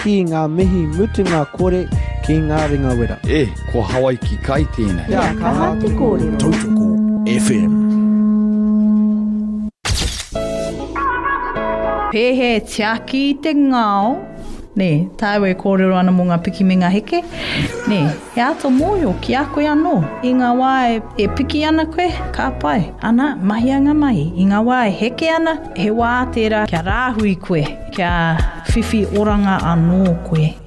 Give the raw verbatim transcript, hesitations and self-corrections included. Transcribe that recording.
ki ngā mihi mutunga kore ki ngā ringa wera. E, ko Hawaii ki kai tēnei. Kia kaha te kōrero. Tautoko F M. Pehe tiaki te ngāo. Ne, tāu e kōrero ana mō ngā piki me ngā heke. Ne, he ato mōio ki a koe anō. I ngā wā e, e piki ana koe, ka pai. Ana, mahi anga mahi. I ngā wā e heke ana, he wā tērā kia rāhui koe. Kia whiwhi oranga anō koe.